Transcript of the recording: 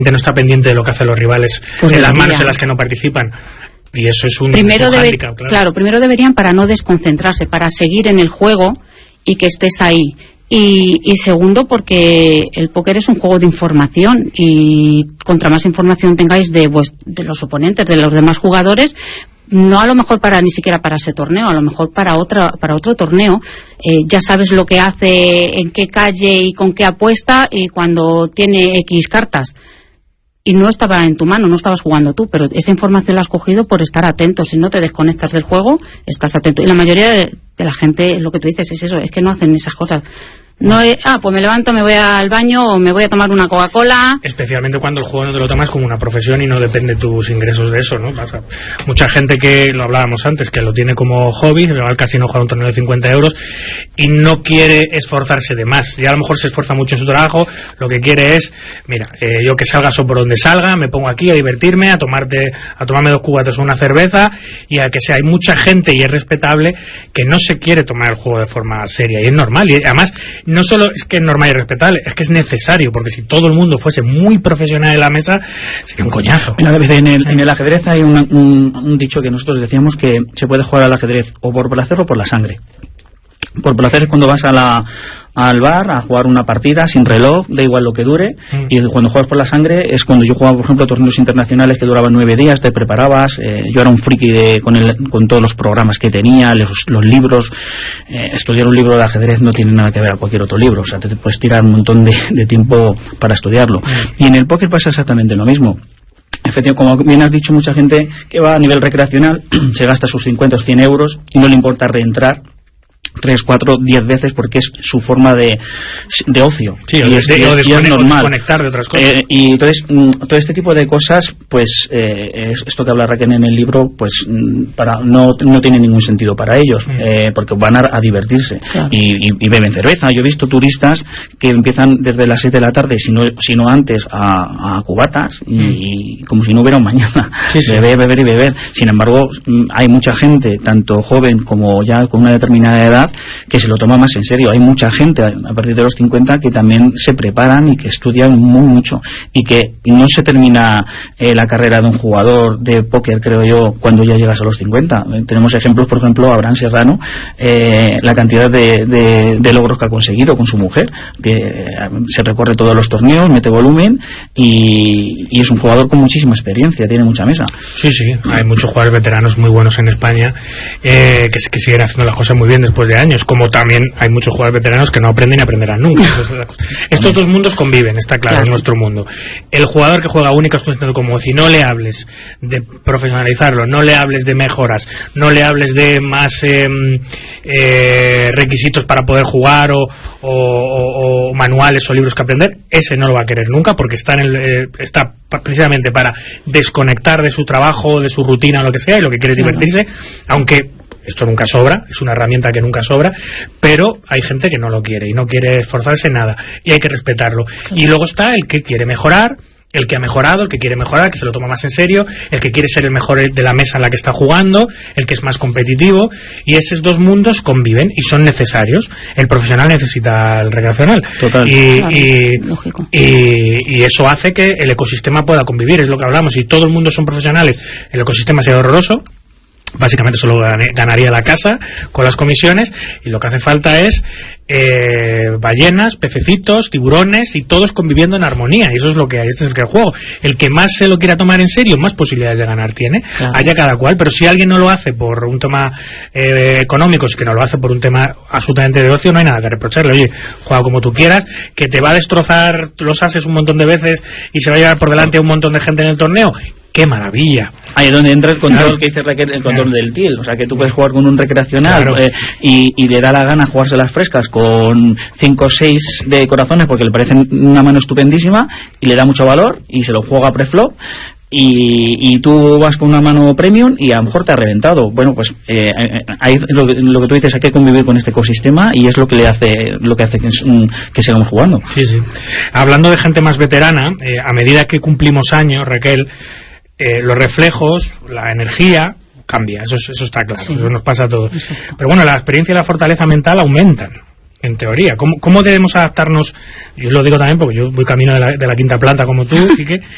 no está pendiente de lo que hacen los rivales, pues en las manos en las que no participan. Y eso es un handicap, claro, primero deberían, para no desconcentrarse, para seguir en el juego y que estés ahí. Y segundo, porque el póker es un juego de información, y contra más información tengáis de los oponentes, de los demás jugadores, no a lo mejor ni siquiera para ese torneo, a lo mejor para otro torneo, ya sabes lo que hace, en qué calle y con qué apuesta, y cuando tiene X cartas. Y no estaba en tu mano, no estabas jugando tú, pero esa información la has cogido por estar atento. Si no te desconectas del juego, estás atento. Y la mayoría de la gente, lo que tú dices es eso, es que no hacen esas cosas. No es, pues me levanto, me voy al baño o me voy a tomar una Coca-Cola. Especialmente cuando el juego no te lo tomas como una profesión y no depende tus ingresos de eso, ¿no? Pasa mucha gente que, lo hablábamos antes, que lo tiene como hobby, igual casi no juega un torneo de 50 euros y no quiere esforzarse de más. Y a lo mejor se esfuerza mucho en su trabajo, lo que quiere es, mira, yo que salga por donde salga, me pongo aquí a divertirme, a tomarme 2 cubatas o una cerveza, y a que sea. Hay mucha gente, y es respetable, que no se quiere tomar el juego de forma seria, y es normal. Y además, no solo es que es normal y respetable, es que es necesario, porque si todo el mundo fuese muy profesional en la mesa, sería un coñazo. En el ajedrez hay un dicho que nosotros decíamos, que se puede jugar al ajedrez o por placer o por la sangre. Por placer es cuando vas al bar a jugar una partida sin reloj, da igual lo que dure, y cuando juegas por la sangre es cuando yo jugaba, por ejemplo, torneos internacionales que duraban 9 días, te preparabas, yo era un friki con todos los programas que tenía, los libros, estudiar un libro de ajedrez no tiene nada que ver a cualquier otro libro, o sea, te puedes tirar un montón de tiempo para estudiarlo. Y en el póker pasa exactamente lo mismo. Efectivamente, como bien has dicho, mucha gente que va a nivel recreacional se gasta sus 50 o 100 euros y no le importa reentrar 3, 4, 10 veces porque es su forma de ocio. Sí, y es normal. Desconectar de otras cosas. Y entonces, todo este tipo de cosas, pues, esto que habla Raquel en el libro, pues, no tiene ningún sentido para ellos, porque van a divertirse. Claro. Y beben cerveza. Yo he visto turistas que empiezan desde las 6 de la tarde, sino antes, a cubatas, y como si no hubiera un mañana. Sí. Beber y beber. Sin embargo, hay mucha gente, tanto joven como ya con una determinada edad, que se lo toma más en serio. Hay mucha gente a partir de los 50 que también se preparan y que estudian mucho, y que no se termina la carrera de un jugador de póker, creo yo, cuando ya llegas a los 50. Tenemos ejemplos, por ejemplo, Abraham Serrano, la cantidad de logros que ha conseguido con su mujer, que se recorre todos los torneos, mete volumen, y es un jugador con muchísima experiencia, tiene mucha mesa. Sí, hay muchos jugadores veteranos muy buenos en España, que siguen haciendo las cosas muy bien después de años, como también hay muchos jugadores veteranos que no aprenden y aprenderán nunca. Estos dos mundos conviven, está claro, en nuestro mundo. El jugador que juega única exclusivamente como si no le hables de profesionalizarlo, no le hables de mejoras, no le hables de más requisitos para poder jugar o manuales o libros que aprender, ese no lo va a querer nunca, porque está precisamente para desconectar de su trabajo, de su rutina o lo que sea, y lo que quiere es divertirse, aunque esto nunca sobra, es una herramienta que nunca sobra, pero hay gente que no lo quiere y no quiere esforzarse en nada, y hay que respetarlo. Y luego está el que quiere mejorar, el que ha mejorado, el que quiere mejorar, que se lo toma más en serio, el que quiere ser el mejor de la mesa en la que está jugando, el que es más competitivo, y esos dos mundos conviven y son necesarios. El profesional necesita el recreacional. Total. Y eso hace que el ecosistema pueda convivir, es lo que hablamos. Si todo el mundo son profesionales, el ecosistema sería horroroso. Básicamente solo ganaría la casa con las comisiones, y lo que hace falta es ballenas, pececitos, tiburones, y todos conviviendo en armonía, y eso es lo que hay. Este es el juego. El que más se lo quiera tomar en serio, más posibilidades de ganar tiene. Claro. Haya cada cual, pero si alguien no lo hace por un tema económico, si que no lo hace por un tema absolutamente de ocio, no hay nada que reprocharle. Oye, juega como tú quieras, que te va a destrozar los ases un montón de veces y se va a llevar por delante a un montón de gente en el torneo. ¡Qué maravilla! Ahí es donde entra el control, que dice Raquel, el control del TIL. O sea, que tú puedes jugar con un recreacional, y le da la gana jugarse las frescas con 5 o 6 de corazones porque le parecen una mano estupendísima, y le da mucho valor y se lo juega preflop. Y tú vas con una mano premium y a lo mejor te ha reventado. Bueno, pues ahí lo que tú dices, hay que convivir con este ecosistema, y es lo que hace que sigamos jugando. Sí. Hablando de gente más veterana, a medida que cumplimos años, Raquel, los reflejos, la energía cambia, eso está claro, eso nos pasa a todos. Exacto. Pero bueno, la experiencia y la fortaleza mental aumentan, en teoría. ¿Cómo debemos adaptarnos? Yo lo digo también porque yo voy camino de la quinta planta como tú, Quique.